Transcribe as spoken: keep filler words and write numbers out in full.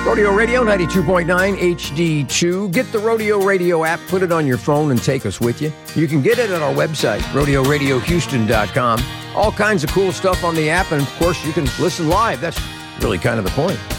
Rodeo Radio ninety-two point nine H D two. Get the Rodeo Radio app, put it on your phone, and take us with you. You can get it at our website, rodeo radio houston dot com. All kinds of cool stuff on the app, and of course, you can listen live. That's really kind of the point.